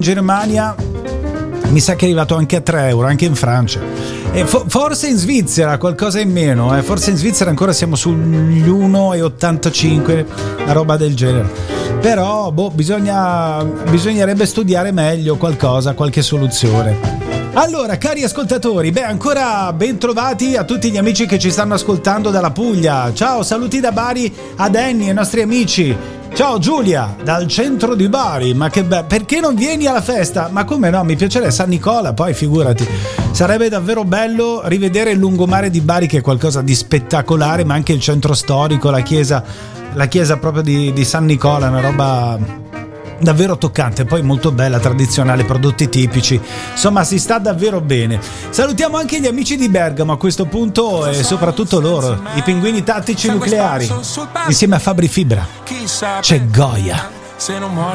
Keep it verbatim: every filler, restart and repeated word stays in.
Germania mi sa che è arrivato anche a tre euro, anche in Francia. E fo- forse in Svizzera qualcosa in meno, eh. Forse in Svizzera ancora siamo sugli uno virgola ottantacinque, una roba del genere. Però boh, bisogna, bisognerebbe studiare meglio qualcosa, qualche soluzione. Allora, cari ascoltatori, beh, ancora ben trovati a tutti gli amici che ci stanno ascoltando dalla Puglia. Ciao, saluti da Bari a Danny, ai nostri amici. Ciao Giulia, dal centro di Bari. Ma che bello, perché non vieni alla festa? Ma come no, mi piacerebbe San Nicola, poi figurati. Sarebbe davvero bello rivedere il lungomare di Bari, che è qualcosa di spettacolare, ma anche il centro storico, la chiesa, la chiesa proprio di, di San Nicola, una roba davvero toccante, poi molto bella, tradizionale, prodotti tipici, insomma si sta davvero bene. Salutiamo anche gli amici di Bergamo a questo punto, e soprattutto loro, i Pinguini Tattici Nucleari, insieme a Fabri Fibra. C'è Goya.